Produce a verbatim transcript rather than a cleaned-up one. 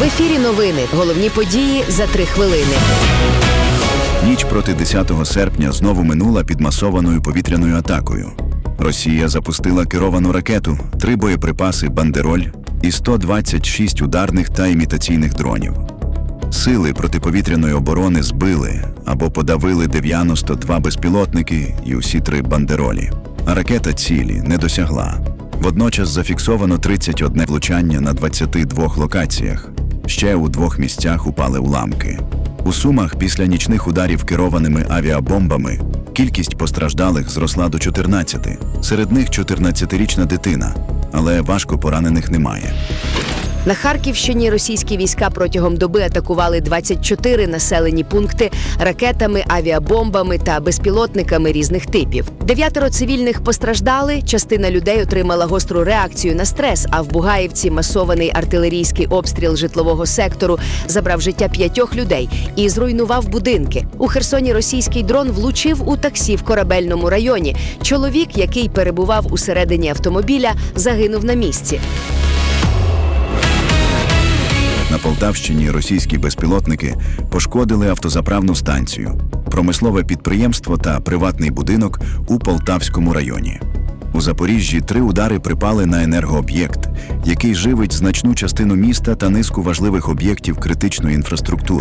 В ефірі новини. Головні події за три хвилини. Ніч проти десятого серпня знову минула під масованою повітряною атакою. Росія запустила керовану ракету, три боєприпаси «Бандероль» і сто двадцять шість ударних та імітаційних дронів. Сили протиповітряної оборони збили або подавили дев'яносто два безпілотники і усі три «Бандеролі». А ракета цілі не досягла. Водночас зафіксовано тридцять одне влучання на двадцяти двох локаціях. Ще у двох місцях упали уламки. У Сумах після нічних ударів керованими авіабомбами кількість постраждалих зросла до чотирнадцяти. Серед них чотирнадцятирічна дитина, але важко поранених немає. На Харківщині російські війська протягом доби атакували двадцять чотири населені пункти ракетами, авіабомбами та безпілотниками різних типів. Дев'ятеро цивільних постраждали, частина людей отримала гостру реакцію на стрес, а в Бугаївці масований артилерійський обстріл житлового сектору забрав життя п'ятьох людей і зруйнував будинки. У Херсоні російський дрон влучив у таксі в Корабельному районі. Чоловік, який перебував усередині автомобіля, загинув на місці. На Полтавщині російські безпілотники пошкодили автозаправну станцію, промислове підприємство та приватний будинок у Полтавському районі. У Запоріжжі три удари припали на енергооб'єкт, який живить значну частину міста та низку важливих об'єктів критичної інфраструктури.